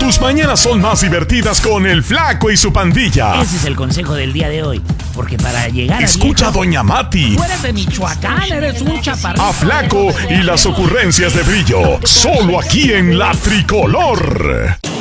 Tus mañanas son más divertidas con el Flaco y su pandilla. Ese es el consejo del día de hoy. Porque para llegar Escucha a Doña Mati. Tú eres de Michoacán, eres un chaparrito. A Flaco y las ocurrencias de Brillo. Solo aquí en La Tricolor.